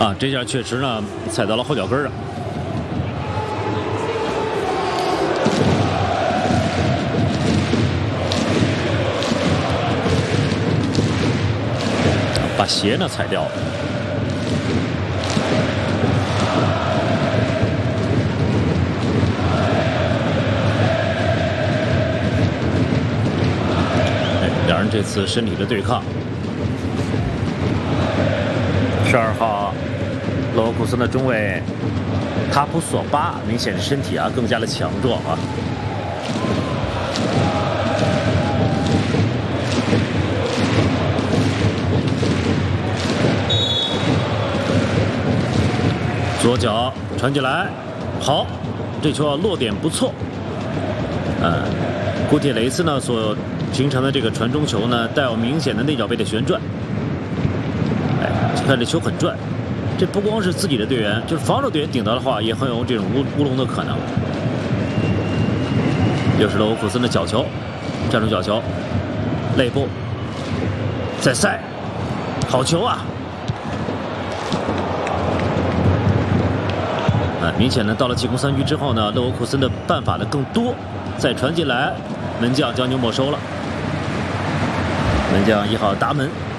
啊，这下确实呢踩到了后脚跟啊。把鞋呢踩掉了。两人这次身体的对抗。12号，罗沃库森的中卫卡普索巴明显身体啊更加的强壮啊。左脚传进来，好，这球啊落点不错。古铁雷斯呢所形成的这个传中球呢，带有明显的内脚背的旋转。哎，看这球很转，这不光是自己的队员，就是防守队员顶到的话，也很有这种乌龙的可能。又是罗沃库森的角球，站住角球，肋部，再塞，好球啊！明显呢，到了进攻3局之后呢，勒沃库森的办法呢更多，再传进来，门将将就没收了。门将1号达门